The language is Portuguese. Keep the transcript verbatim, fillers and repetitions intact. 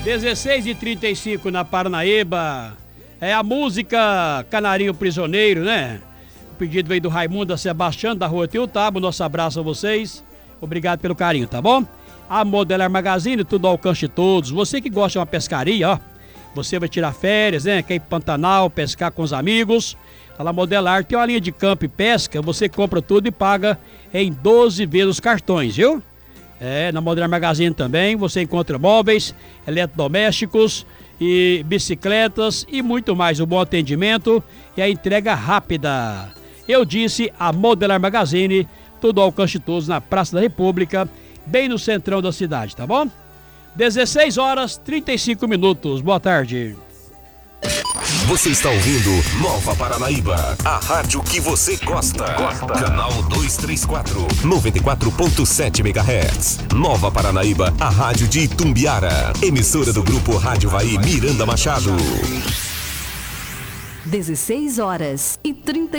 dezesseis e trinta e cinco na Paranaíba. É a música Canarinho Prisioneiro, né? O pedido veio do Raimundo Sebastião, da Rua Tiutaba. Nosso abraço a vocês. Obrigado pelo carinho, tá bom? A Modelar Magazine, tudo ao alcance de todos. Você que gosta de uma pescaria, ó. Você vai tirar férias, né? Quer ir pro Pantanal, pescar com os amigos. A Modelar tem uma linha de campo e pesca. Você compra tudo e paga em doze vezes os cartões, viu? É, na Modelar Magazine também você encontra móveis, eletrodomésticos e bicicletas e muito mais. Um bom atendimento e a entrega rápida. Eu disse a Modelar Magazine, tudo ao alcance de todos na Praça da República, bem no centrão da cidade, tá bom? dezesseis horas e trinta e cinco minutos. Boa tarde. Você está ouvindo Nova Paranaíba, a rádio que você gosta. Gosta. Canal duzentos e trinta e quatro, noventa e quatro ponto sete megahertz. Nova Paranaíba, a rádio de Itumbiara. Emissora do grupo Rádio Vai Miranda Machado. dezesseis horas e trinta